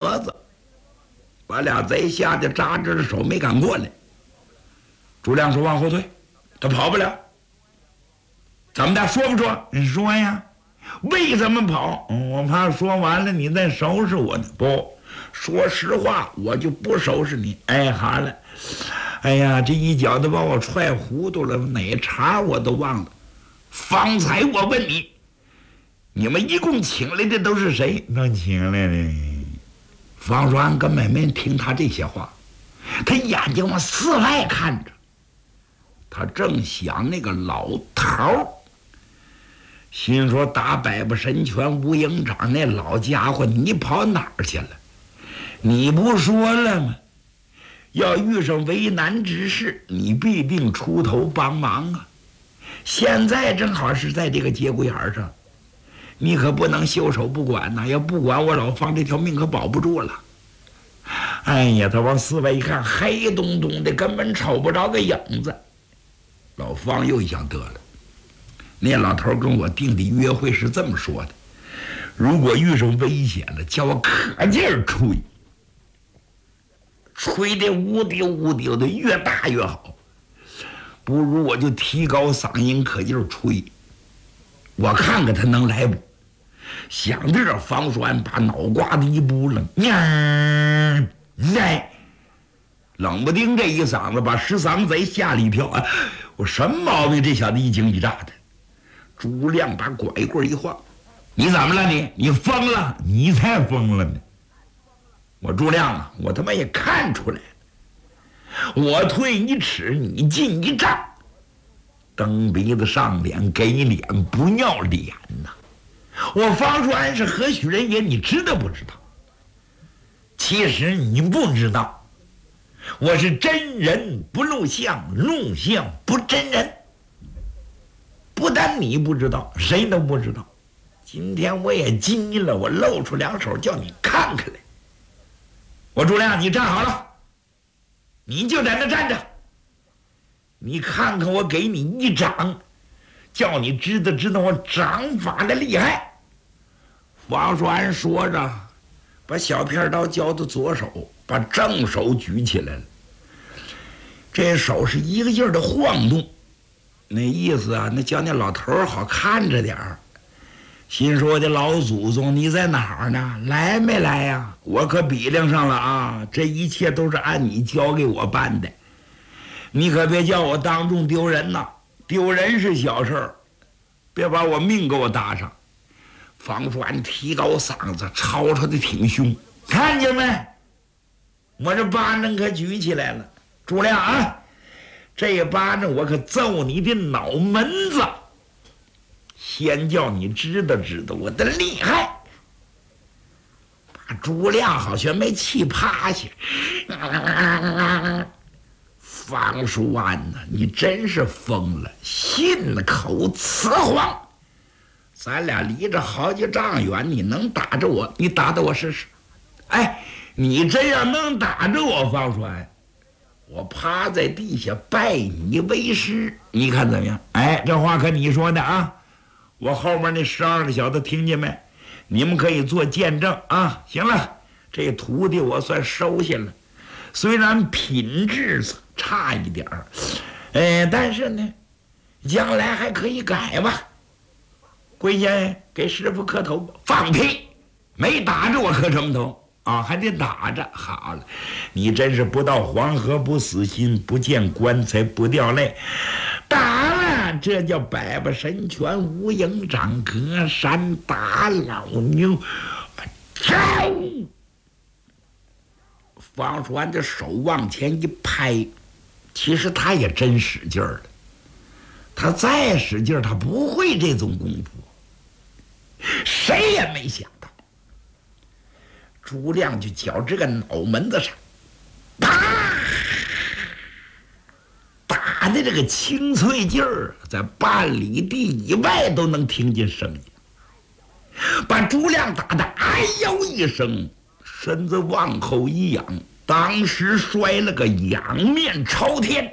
蛾子，把俩贼吓得扎着手没敢过来。朱亮说：“往后退，他跑不了。怎么的？说不说？你说呀。为什么跑？我怕说完了你再收拾我呢。不说实话，我就不收拾你。哎，好了。哎呀，这一脚都把我踹糊涂了，哪茬我都忘了。方才我问你，你们一共请来的都是谁？都请来的。”方双根本没听他这些话，他眼睛往四外看着。他正想那个老头儿，心说打百步神拳无影掌那老家伙，你跑哪儿去了？你不说了吗？要遇上为难之事，你必定出头帮忙啊！现在正好是在这个节骨眼上，你可不能袖手不管呐！要不管我老方这条命可保不住了。哎呀，他往四外一看，黑洞洞的，根本瞅不着个影子。老方又想得了，那老头跟我定的约会是这么说的：如果遇上危险了，叫我可劲儿吹，吹得乌丢乌丢的，越大越好。不如我就提高嗓音，可劲儿吹，我看看他能来不。想这方栓把脑瓜子一扑棱，冷不丁这一嗓子把十三贼吓了一跳啊！我什么毛病？这小子一惊一乍的。朱亮把拐棍一晃：“你怎么了你？你疯了？你才疯了呢！我朱亮啊，我他妈也看出来了，我退一尺，你进一丈，蹬鼻子上脸，给脸不要脸呐！我方栓是何许人也？你知道不知道？其实你不知道。”我是真人不露相，露相不真人。不但你不知道，谁都不知道。今天我也急了，我露出两手叫你看看来。我朱亮，你站好了，你就在那站着。你看看我给你一掌，叫你知道我掌法的厉害。王栓说着，把小片刀交到左手，把正手举起来了。这手是一个劲儿的晃动，那意思啊，那叫那老头好看着点儿。心说的老祖宗你在哪儿呢？来没来呀？我可比量上了啊！这一切都是按你教给我办的，你可别叫我当众丢人呐！丢人是小事儿，别把我命给我搭上。方栓提高嗓子，吵吵的挺凶，看见没？我这巴掌可举起来了。朱亮啊，这巴掌我可揍你的脑门子，先叫你知道我的厉害。把朱亮好像没气趴下。方栓呐，你真是疯了，信口雌黄。咱俩离着好几丈远，你能打着我？你打我试试。哎，你这样能打着我，方栓，我趴在地下拜你为师，你看怎么样？哎，这话可你说的啊！我后面那12个小子听见没？你们可以做见证啊！行了，这徒弟我算收下了，虽然品质差一点儿，但是呢，将来还可以改吧。跪下给师傅磕头。放屁！没打着我磕什么头啊？还得打着。好了，你真是不到黄河不死心，不见棺材不掉泪。打了，这叫百步神拳无影掌，隔山打老牛。方栓的手往前一拍，其实他也真使劲儿了。他再使劲儿，他不会这种功夫。谁也没想到，朱亮就绞这个脑门子上，啪，打的这个清脆劲儿，在半里地以外都能听见声音，把朱亮打得哎呦一声，身子往后一仰，当时摔了个仰面朝天。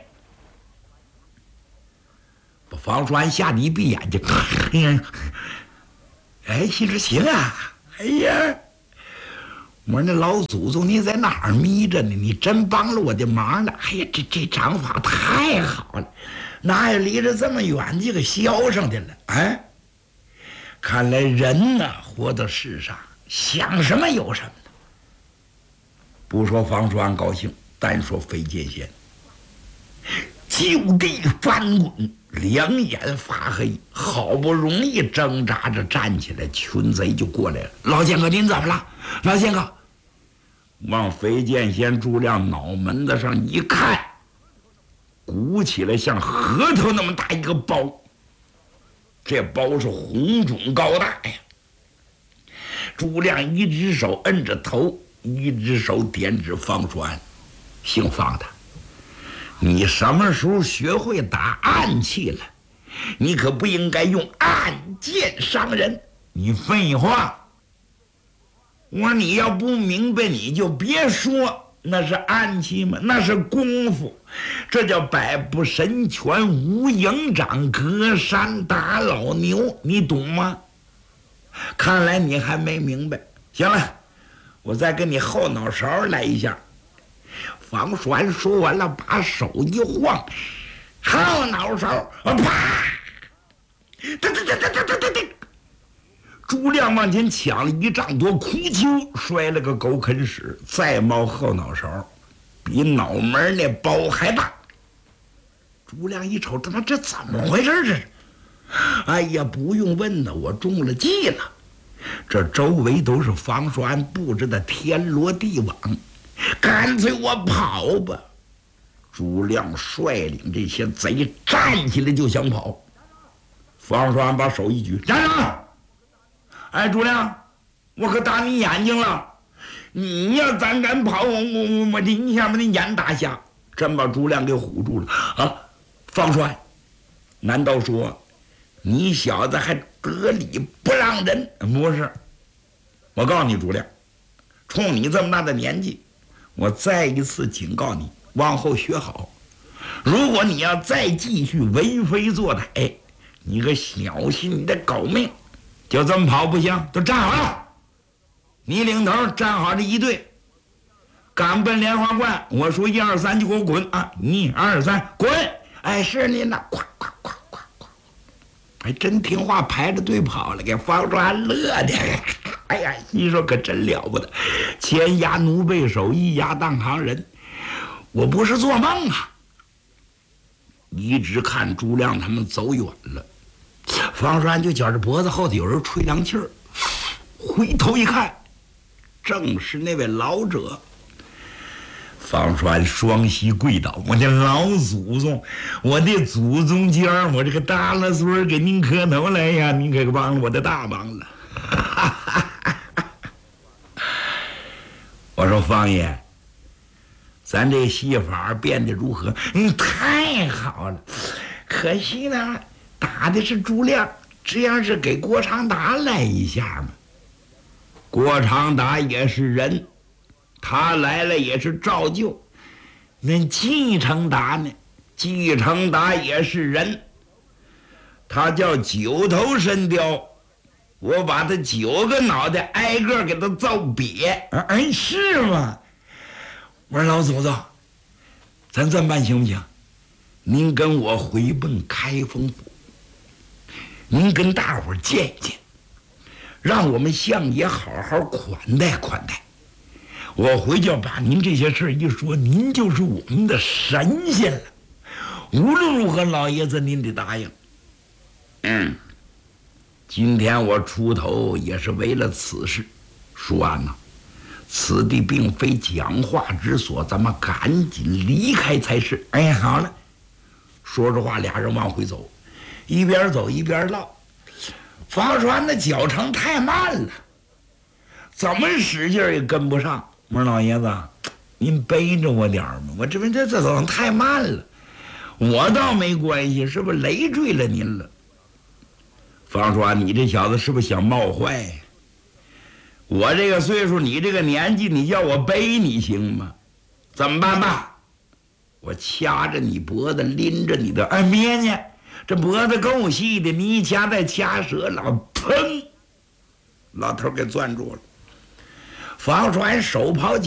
把方栓吓得一闭眼睛，哎，心说行啊，哎呀， 我说那老祖宗你在哪儿迷着呢？你真帮了我的忙了！哎呀，这章法太好了，哪有离着这么远就给学上的了？哎，看来人呐，活到世上想什么有什么的。不说方叔安高兴，单说飞剑仙，就地翻滚，两眼发黑，好不容易挣扎着站起来，群贼就过来了。老剑客，您怎么了？老剑客往飞剑仙朱亮脑门子上一看，鼓起来像核桃那么大一个包，这包是红肿高大呀。朱亮一只手摁着头，一只手点指方叔安，姓方的，你什么时候学会打暗器了？你可不应该用暗箭伤人。你废话！我说你要不明白，你就别说那是暗器吗？那是功夫，这叫百步神拳、无影掌、隔山打老牛，你懂吗？看来你还没明白。行了，我再给你后脑勺来一下。方叔安说完了，把手一晃，后脑勺，啪！朱亮往前抢了一丈多，哭丘摔了个狗啃屎，再冒后脑勺，比脑门那包还大。朱亮一瞅，这怎么回事？这是，哎呀，不用问了，我中了计了。这周围都是方叔安布置的天罗地网，干脆我跑吧。朱亮率领这些贼站起来就想跑，方叔安把手一举，站住！哎，朱亮，我可打你眼睛了！你要咱敢跑，我这一下把你眼打瞎，真把朱亮给唬住了啊！方叔安，难道说你小子还得理不让人？不是，我告诉你，朱亮，冲你这么大的年纪，我再一次警告你，往后学好。如果你要再继续为非作歹，你可小心你的狗命！就这么跑不行，都站好了。你领头站好这一队，赶奔莲花观。我说1、2、3就给我滚啊！1、2、3，滚！哎，是您的，咵咵咵咵咵，还真听话，排着队跑了，给方叔安乐的。哎呀，你说可真了不得，前压奴背手，一压当行人，我不是做梦啊！一直看朱亮他们走远了。方叔安就觉着脖子后头有人吹凉气儿，回头一看，正是那位老者。方叔安双膝跪倒：“我的老祖宗，我的祖宗尖儿，我这个大老孙给您磕头来呀！您可帮了我的大忙了。”我说方爷，咱这戏法变得如何？太好了，可惜呢。打的是朱亮，这样是给郭长达来一下嘛。郭长达也是人，他来了也是照旧。那季承达呢？季承达也是人，他叫9头神雕，我把他9个脑袋挨个给他揍瘪。哎，是吗？我说老祖宗，咱这么办行不行？您跟我回奔开封府，您跟大伙儿见一见，让我们相爷好好款待款待。我回去把您这些事一说，您就是我们的神仙了。无论如何，老爷子您得答应。今天我出头也是为了此事。叔安呐，此地并非讲话之所，咱们赶紧离开才是。哎，好了，说着话，俩人往回走。一边走一边唠，方叔安的脚程太慢了，怎么使劲也跟不上。我说老爷子，您背着我点儿嘛，我这边这走太慢了。我倒没关系，是不是累赘了您了？方叔安，你这小子是不是想冒坏？我这个岁数，你这个年纪，你叫我背你行吗？怎么办吧？我掐着你脖子，拎着你的，哎，别呢。这脖子够细的，你一掐再掐折了，砰！老头给攥住了。 方川手袍